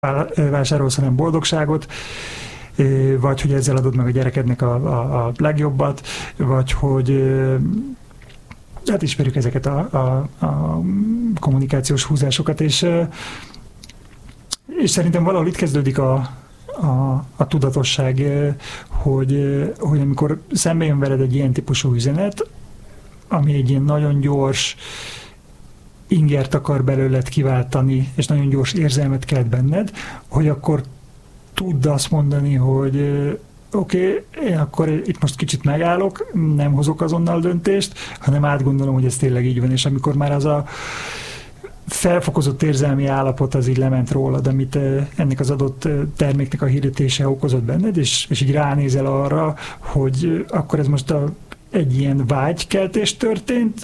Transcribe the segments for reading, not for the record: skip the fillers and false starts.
vásárolsz, hanem boldogságot, vagy hogy ezzel adod meg a gyerekednek a legjobbat, vagy hogy hát ismerjük ezeket a kommunikációs húzásokat, és szerintem valahol itt kezdődik a tudatosság, hogy amikor szembe jön veled egy ilyen típusú üzenet, ami egy ilyen nagyon gyors ingert akar belőled kiváltani, és nagyon gyors érzelmet kelt benned, hogy akkor tudd azt mondani, hogy oké, én akkor itt most kicsit megállok, nem hozok azonnal döntést, hanem átgondolom, hogy ez tényleg így van, és amikor már az a felfokozott érzelmi állapot az így lement rólad, amit ennek az adott terméknek a hirdetése okozott benned, és így ránézel arra, hogy akkor ez most egy ilyen vágykeltés történt,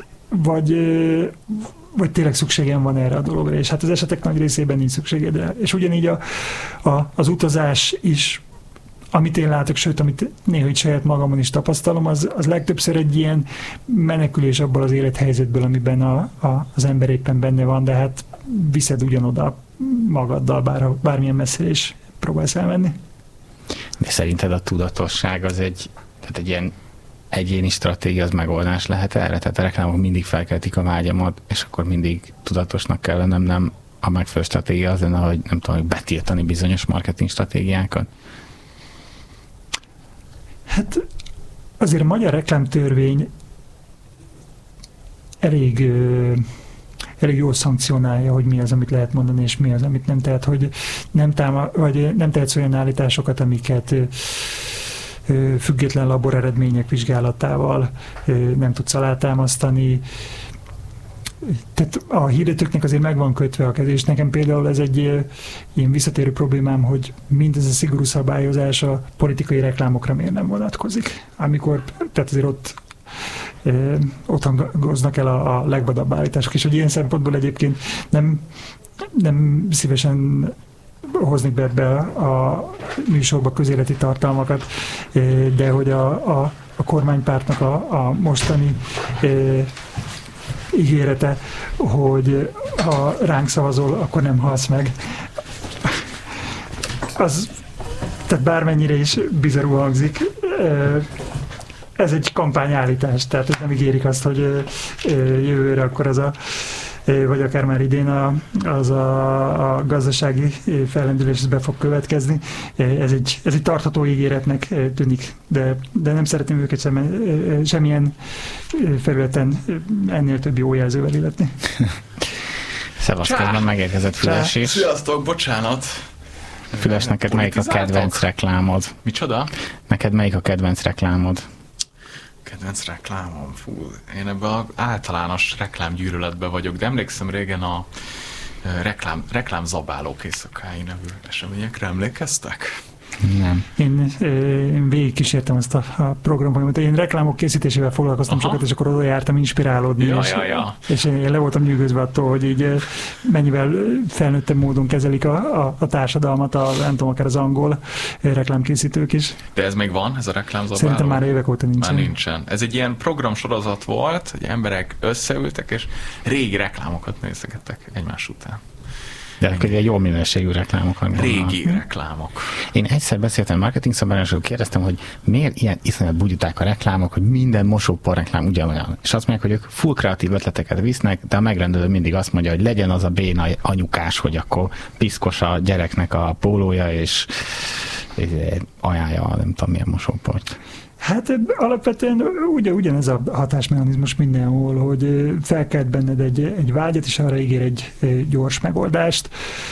vagy tényleg szükségem van erre a dologra, és hát az esetek nagy részében nincs szükséged rá. És ugyanígy az utazás is, amit én látok, sőt, amit néha itt saját magamon is tapasztalom, az legtöbbször egy ilyen menekülés abból az élethelyzetből, amiben az ember éppen benne van, de hát viszed ugyanoda magaddal, bármilyen messzire is próbálsz elmenni. De szerinted a tudatosság az egy ilyen egyéni stratégia, az megoldás lehet erre? Tehát a reklámok mindig felkeltik a vágyamat, és akkor mindig tudatosnak kell lennem, nem a megfelelő stratégia az lenne, hogy nem tudom, betiltani bizonyos marketing stratégiákat? Hát azért a magyar reklámtörvény elég jól szankcionálja, hogy mi az, amit lehet mondani, és mi az, amit nem. Tehát, hogy nem tehetsz olyan állításokat, amiket független laboreredmények vizsgálatával nem tudsz alátámasztani. Tehát a hirdetőknek azért meg van kötve a kezé, és nekem például ez egy ilyen visszatérő problémám, hogy mindez a szigorú szabályozás a politikai reklámokra miért nem vonatkozik. Tehát azért ott hangoznak el a legvadabb állítások, és hogy ilyen szempontból egyébként nem szívesen hoznék be ebbe a műsorba közéleti tartalmakat, de hogy a kormánypártnak a mostani ígérete, hogy ha ránk szavazol, akkor nem halsz meg. Tehát bármennyire is bizarrul hangzik, ez egy kampányállítás, tehát nem ígérik azt, hogy jövőre akkor vagy akár már idén az a gazdasági fellendülés be fog következni. Ez egy tartható ígéretnek tűnik, de nem szeretném őket semmilyen felületen ennél több jó jelzővel illetni. Szevasz, közben megérkezett Füles is. Sziasztok, bocsánat! Füles, neked melyik a kedvenc reklámod? Micsoda? Neked melyik a kedvenc reklámod? Kedvenc reklámom? Fú, én ebben az általános reklámgyűlöletben vagyok, de emlékszem régen a reklámzabálók éjszakái nevű eseményekre emlékeztek? Nem. Én végigkísértem ezt a programot. Én reklámok készítésével foglalkoztam sokat, és akkor oda jártam inspirálódni. És én le voltam nyűgözve attól, hogy így mennyivel felnőttebb módon kezelik a társadalmat, nem tudom, akár az angol reklámkészítők is. De ez még van, ez a reklámzabáló? Szerintem már évek óta nincsen. Már nincsen. Ez egy ilyen programsorozat volt, hogy emberek összeültek, és régi reklámokat nézegettek egymás után. De egy jó minőségű reklámok. Régi reklámok. Én egyszer beszéltem marketing szabályosról, kérdeztem, hogy miért ilyen iszonyat bugyuták a reklámok, hogy minden mosópor reklám ugyanolyan. És azt mondják, hogy ők full kreatív ötleteket visznek, de a megrendelő mindig azt mondja, hogy legyen az a béna anyukás, hogy akkor piszkos a gyereknek a pólója, és ajánlja nem tudom milyen mosóport. Hát alapvetően ugyanez a hatásmechanizmus mindenhol, hogy felkelt benned egy vágyat, és arra ígér egy gyors megoldást.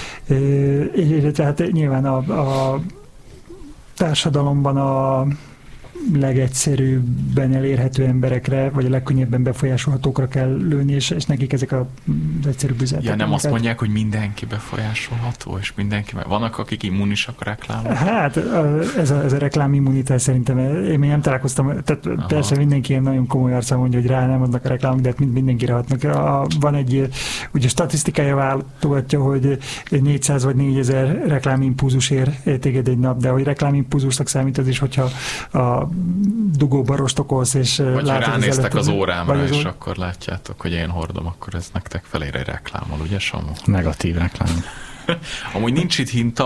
Tehát nyilván a társadalomban a legegyszerűbben elérhető emberekre, vagy a legkönnyebben befolyásolhatókra kell lőni, és nekik ezek az egyszerűbb üzenetek. Ja, nem azt mondják, hogy mindenki befolyásolható, és mindenki, vannak, akik immunisak a reklámok? Hát ez a reklámimmunitás szerintem, én még nem találkoztam, tehát persze mindenki ilyen nagyon komoly arccal mondja, hogy rá nem adnak a reklámok, de mindenkire hatnak. Van egy, ugye statisztikája váltogatja, hogy 400 vagy 4000 reklámimpulzus ér téged egy nap, de hogy reklámimpulzusnak számít az is, hogyha a dugóba rostokolsz, és vagy ha ránéztek az órámra, és akkor látjátok, hogy én hordom, akkor ez nektek felére reklámol, ugye, Samu? Negatív reklám. Amúgy nincs itt hinta,